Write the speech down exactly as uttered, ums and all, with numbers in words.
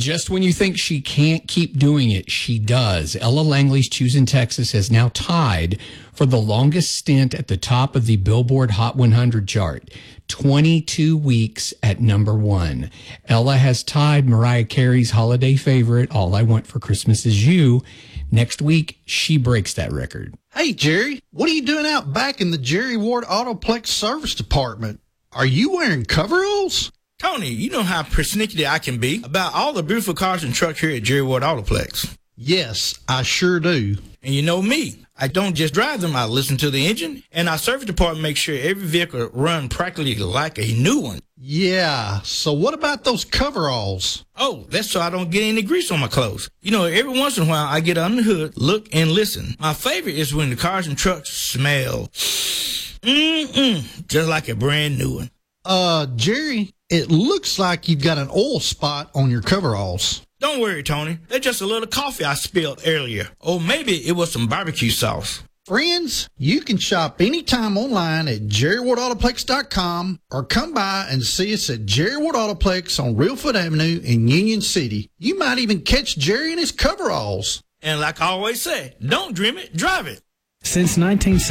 just when you think she can't keep doing it, she does. Ella Langley's Choosing Texas has now tied for the longest stint at the top of the Billboard Hot one hundred chart. twenty-two weeks at number one. Ella has tied Mariah Carey's holiday favorite, All I Want for Christmas Is You. Next week, she breaks that record. Hey, Jerry, what are you doing out back in the Jerry Ward Autoplex service department? Are you wearing coveralls? Tony, you know how persnickety I can be about all the beautiful cars and trucks here at Jerry Ward Autoplex. Yes, I sure do. And you know me. I don't just drive them, I listen to the engine, and our service department makes sure every vehicle runs practically like a new one. Yeah, so what about those coveralls? Oh, that's so I don't get any grease on my clothes. You know, every once in a while I get under the hood, look, and listen. My favorite is when the cars and trucks smell, mm-mm, just like a brand new one. Uh, Jerry, it looks like you've got an oil spot on your coveralls. Don't worry, Tony. That's just a little coffee I spilled earlier. Or maybe it was some barbecue sauce. Friends, you can shop anytime online at jerry ward autoplex dot com or come by and see us at Jerry Ward Autoplex on Reelfoot Avenue in Union City. You might even catch Jerry in his coveralls. And like I always say, don't dream it, drive it. Since nineteen seventy